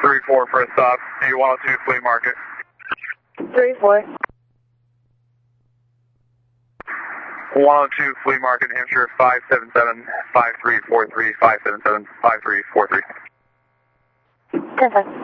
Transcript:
3-4 for a stop. A102 Flea Market. 3-4. 102 Flea Market, New Hampshire, 577-5343, 577-5343. 10-5.